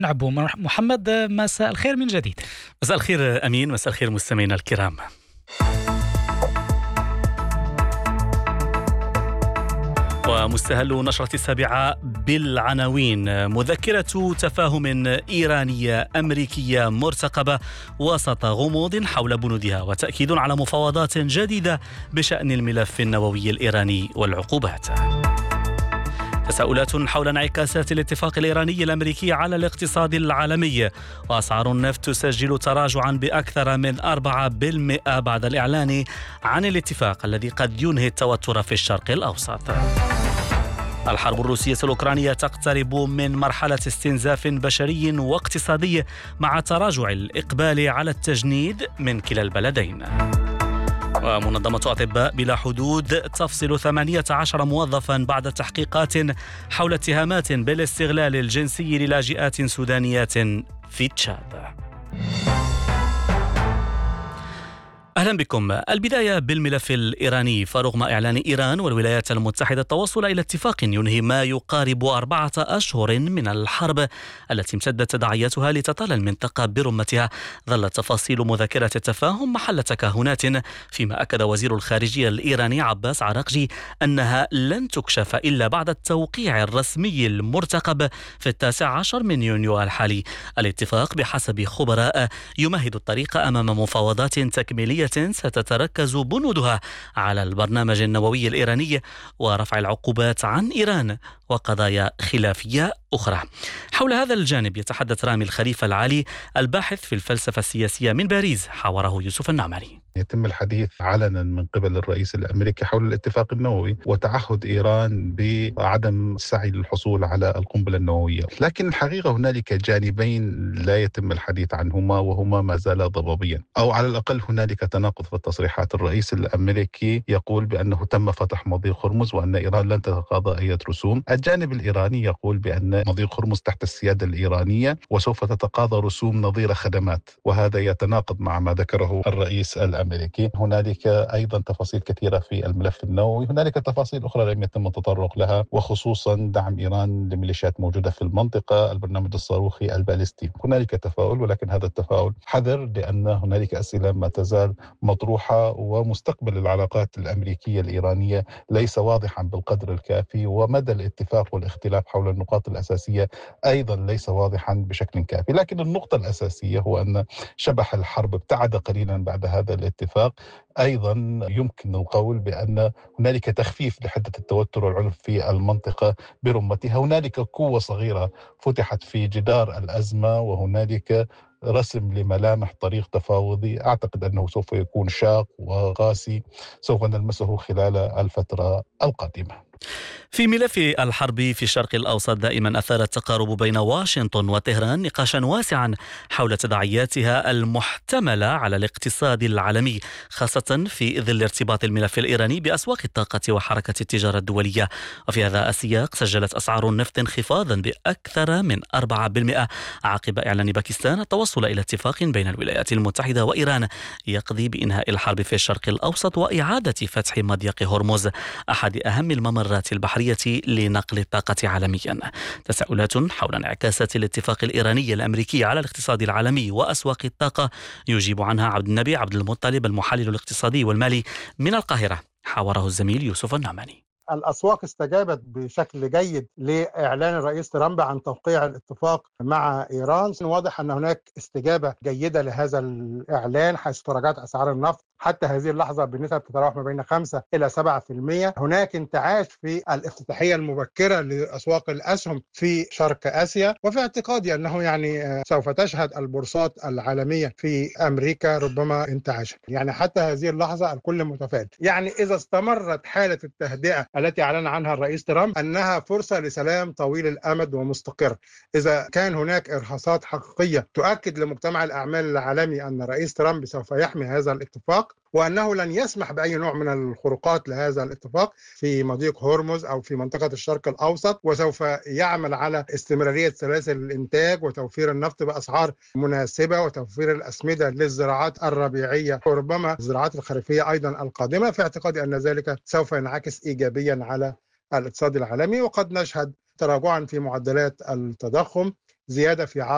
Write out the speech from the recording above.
نعم محمد، مساء الخير من جديد. مساء الخير أمين، مساء الخير مستمعينا الكرام. ومستهل نشرة السابعة بالعناوين: مذكرة تفاهم إيرانية أمريكية مرتقبة وسط غموض حول بنودها، وتأكيد على مفاوضات جديدة بشأن الملف النووي الإيراني والعقوبات. تساؤلات حول انعكاسات الاتفاق الإيراني الأمريكي على الاقتصاد العالمي، وأسعار النفط تسجل تراجعا بأكثر من 4% بعد الإعلان عن الاتفاق الذي قد ينهي التوتر في الشرق الأوسط. الحرب الروسية الأوكرانية تقترب من مرحلة استنزاف بشري واقتصادي مع تراجع الإقبال على التجنيد من كلا البلدين. ومنظمة أطباء بلا حدود تفصل 18 موظفا بعد تحقيقات حول اتهامات بالاستغلال الجنسي للاجئات سودانيات في تشاد. أهلا بكم. البداية بالملف الإيراني، فرغم إعلان إيران والولايات المتحدة التوصل إلى اتفاق ينهي ما يقارب 4 أشهر من الحرب التي امتدت تداعياتها لتطال المنطقة برمتها، ظلت تفاصيل مذكرة التفاهم محل تكهنات، فيما أكد وزير الخارجية الإيراني عباس عراقجي أنها لن تكشف إلا بعد التوقيع الرسمي المرتقب في 19 من يونيو الحالي. الاتفاق بحسب خبراء يمهد الطريق أمام مفاوضات تكميلية ستتركز بنودها على البرنامج النووي الإيراني ورفع العقوبات عن إيران وقضايا خلافية أخرى. حول هذا الجانب يتحدث رامي الخليفة العالي، الباحث في الفلسفة السياسية من باريس، حاوره يوسف النعماني. يتم الحديث علنا من قبل الرئيس الأمريكي حول الاتفاق النووي وتعهد إيران بعدم السعي للحصول على القنبلة النووية، لكن الحقيقة هنالك جانبين لا يتم الحديث عنهما وهما ما زالا ضبابيا، أو على الأقل هنالك تناقض في التصريحات. الرئيس الأمريكي يقول بأنه تم فتح مضيق هرمز وأن إيران لن تتقاضى أي رسوم. الجانب الإيراني يقول بأن مضيق هرمز تحت السيادة الإيرانية وسوف تتقاضى رسوم نظير خدمات، وهذا يتناقض مع ما ذكره الرئيس الأمريكي. هنالك أيضا تفاصيل كثيرة في الملف النووي، هنالك تفاصيل أخرى لم يتم التطرق لها، وخصوصا دعم إيران لميليشيات موجودة في المنطقة، البرنامج الصاروخي البالستي. هنالك تفاؤل، ولكن هذا التفاؤل حذر، لأن هنالك أسئلة ما تزال مطروحة، ومستقبل العلاقات الأمريكية الإيرانية ليس واضحا بالقدر الكافي، ومدى الاتفاق والاختلاف حول النقاط الأساسية أيضا ليس واضحا بشكل كافي. لكن النقطة الأساسية هو أن شبح الحرب ابتعد قليلا بعد هذا الاتفاق. أيضا يمكن القول بأن هنالك تخفيف لحدة التوتر والعنف في المنطقة برمتها. هنالك قوة صغيرة فتحت في جدار الأزمة، وهنالك رسم لملامح طريق تفاوضي أعتقد أنه سوف يكون شاق وقاسي، سوف نلمسه خلال الفترة القادمة. في ملف الحرب في الشرق الأوسط، دائما أثار التقارب بين واشنطن وطهران نقاشا واسعا حول تداعياتها المحتملة على الاقتصاد العالمي، خاصة في ظل ارتباط الملف الإيراني بأسواق الطاقة وحركة التجارة الدولية. وفي هذا السياق سجلت أسعار النفط انخفاضا بأكثر من 4% عقب إعلان باكستان التوصل إلى اتفاق بين الولايات المتحدة وإيران يقضي بإنهاء الحرب في الشرق الأوسط وإعادة فتح مضيق هرمز، أحد أهم الممرات البحرية لنقل الطاقة عالميا. تساؤلات حول انعكاسات الاتفاق الإيراني الأمريكي على الاقتصاد العالمي وأسواق الطاقة يجيب عنها عبد النبي عبد المطلب، المحلل الاقتصادي والمالي من القاهرة، حاوره الزميل يوسف النعماني. الأسواق استجابت بشكل جيد لإعلان الرئيس ترامب عن توقيع الاتفاق مع إيران. واضح أن هناك استجابة جيدة لهذا الإعلان، حيث تراجعت أسعار النفط حتى هذه اللحظة بنسب تتراوح ما بين 5 إلى 7%. هناك انتعاش في الافتتاحية المبكرة لأسواق الأسهم في شرق آسيا، وفي اعتقادي أنه سوف تشهد البورصات العالمية في أمريكا ربما انتعاشا. حتى هذه اللحظة الكل متفائل. إذا استمرت حالة التهدئة التي أعلن عنها الرئيس ترامب أنها فرصة لسلام طويل الأمد ومستقر، إذا كان هناك إرهاصات حقيقية تؤكد لمجتمع الأعمال العالمي أن الرئيس ترامب سوف يحمي هذا الاتفاق وأنه لن يسمح بأي نوع من الخروقات لهذا الاتفاق في مضيق هرمز أو في منطقة الشرق الأوسط، وسوف يعمل على استمرارية سلاسل الإنتاج وتوفير النفط بأسعار مناسبة وتوفير الأسمدة للزراعات الربيعية وربما الزراعات الخريفية أيضا القادمة. في اعتقادي أن ذلك سوف ينعكس إيجابيا على الاقتصاد العالمي، وقد نشهد تراجعا في معدلات التضخم، زيادة في